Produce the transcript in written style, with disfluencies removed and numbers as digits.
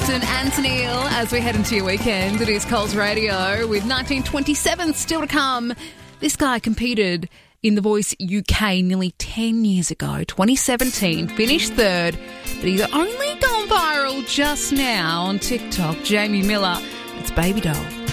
Clapton and Neil as we head into your weekend. It is Coles Radio with 1927 still to come. This guy competed in The Voice UK nearly 10 years ago, 2017, finished third, but he's only gone viral just now on TikTok. Jamie Miller, it's Baby Doll.